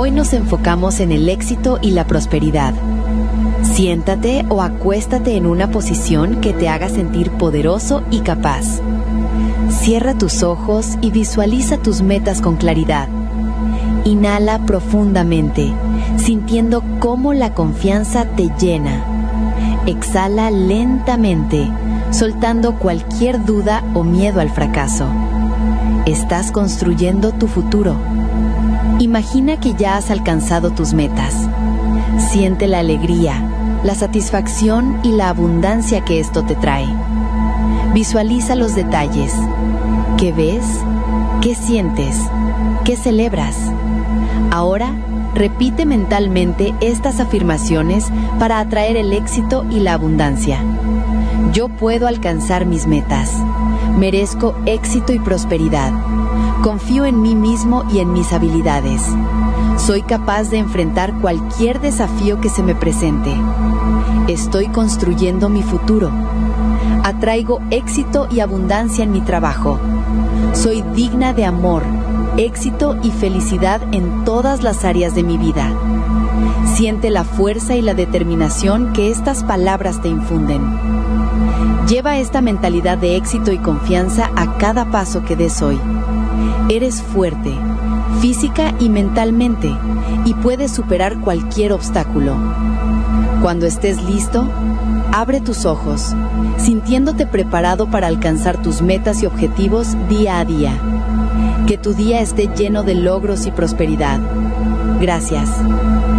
Hoy nos enfocamos en el éxito y la prosperidad. Siéntate o acuéstate en una posición que te haga sentir poderoso y capaz. Cierra tus ojos y visualiza tus metas con claridad. Inhala profundamente, sintiendo cómo la confianza te llena. Exhala lentamente, soltando cualquier duda o miedo al fracaso. Estás construyendo tu futuro. Imagina que ya has alcanzado tus metas. Siente la alegría, la satisfacción y la abundancia que esto te trae. Visualiza los detalles. ¿Qué ves? ¿Qué sientes? ¿Qué celebras? Ahora, repite mentalmente estas afirmaciones para atraer el éxito y la abundancia. Yo puedo alcanzar mis metas. Merezco éxito y prosperidad. Confío en mí mismo y en mis habilidades. Soy capaz de enfrentar cualquier desafío que se me presente. Estoy construyendo mi futuro. Atraigo éxito y abundancia en mi trabajo. Soy digna de amor, éxito y felicidad en todas las áreas de mi vida. Siente la fuerza y la determinación que estas palabras te infunden. Lleva esta mentalidad de éxito y confianza a cada paso que des hoy. Eres fuerte, física y mentalmente, y puedes superar cualquier obstáculo. Cuando estés listo, abre tus ojos, sintiéndote preparado para alcanzar tus metas y objetivos día a día. Que tu día esté lleno de logros y prosperidad. Gracias.